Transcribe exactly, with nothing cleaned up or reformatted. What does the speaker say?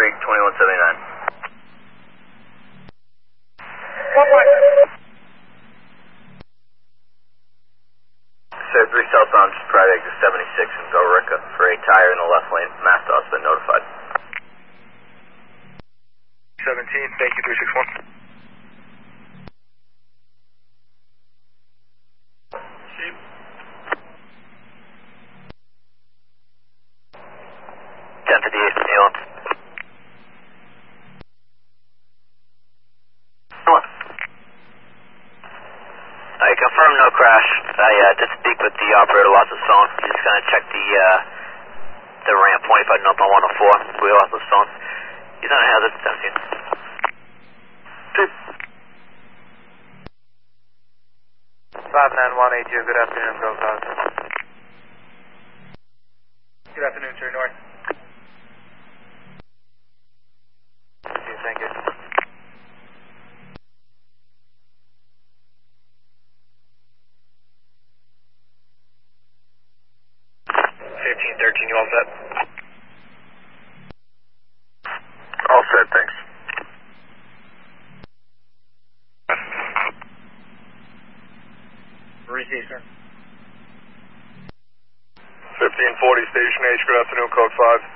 Creek, twenty-one seventy-nine. One one. Sir, three southbound, just prior to exit seventy-six and go Ricka for a tire in the left lane. Master has been notified. seventeen, thank you, three six one. Sheep. ten fifty-eight, Neil. I confirm no crash. I uh, did speak with the operator, lost his phone. He's just going to check the uh, the ramp twenty-five north on one oh four. We lost his phone. He's on a hazard, seventeen. Two. five nine one eight two, good afternoon, go cause. Good afternoon, sir, north. Okay, thank you. fifteen thirteen, you all set? All set, thanks. Receive, sir. fifteen forty, Station H, good afternoon, code five.